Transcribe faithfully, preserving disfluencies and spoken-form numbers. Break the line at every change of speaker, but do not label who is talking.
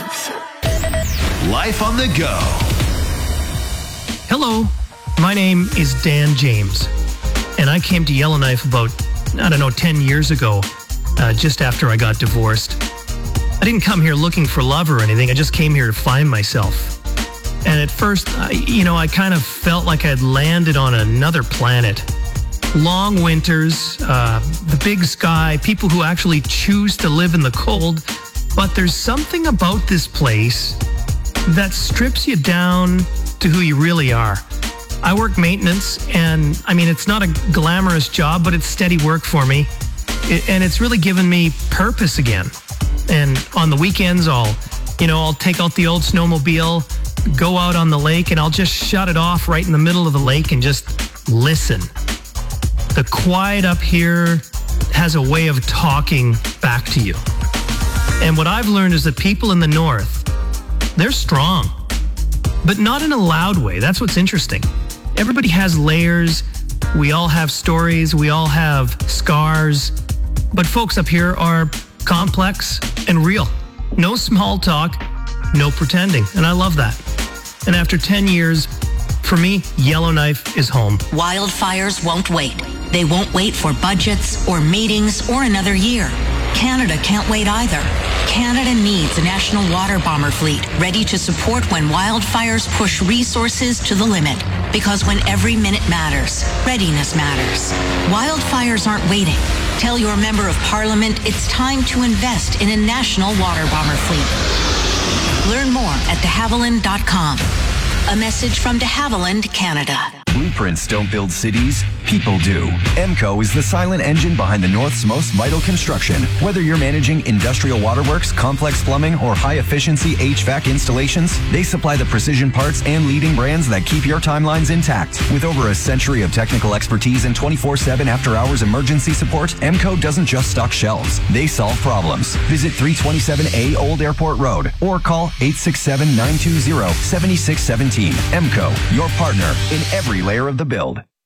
truth. Life on the go.
Hello, my name is Dan James, and I came to Yellowknife about, I don't know, ten years ago, uh, just after I got divorced. I didn't come here looking for love or anything. I just came here to find myself. And at first, I, you know, I kind of felt like I'd landed on another planet. Long winters, uh, the big sky, people who actually choose to live in the cold. But there's something about this place that strips you down to who you really are. I work maintenance, and I mean, it's not a glamorous job, but it's steady work for me. It, and it's really given me purpose again. And on the weekends, I'll, you know, I'll take out the old snowmobile, go out on the lake, and I'll just shut it off right in the middle of the lake and just listen. The quiet up here has a way of talking back to you. And what I've learned is that people in the north, they're strong, but not in a loud way. That's what's interesting. Everybody has layers. We all have stories. We all have scars. But folks up here are complex and real. No small talk, no pretending. And I love that. And after ten years, for me, Yellowknife is home.
Wildfires won't wait. They won't wait for budgets or meetings or another year. Canada can't wait either. Canada needs a national water bomber fleet ready to support when wildfires push resources to the limit. Because when every minute matters, readiness matters. Wildfires aren't waiting. Tell your member of parliament it's time to invest in a national water bomber fleet. Learn more at de havilland dot com. A message from de Havilland, Canada.
Blueprints don't build cities, people do. EMCO is the silent engine behind the North's most vital construction. Whether you're managing industrial waterworks, complex plumbing, or high-efficiency H V A C installations, they supply the precision parts and leading brands that keep your timelines intact. With over a century of technical expertise and twenty-four seven after-hours emergency support, EMCO doesn't just stock shelves. They solve problems. Visit three twenty-seven A Old Airport Road or call eight six seven, nine two zero, seven six one seven. EMCO, your partner in every layer of the build.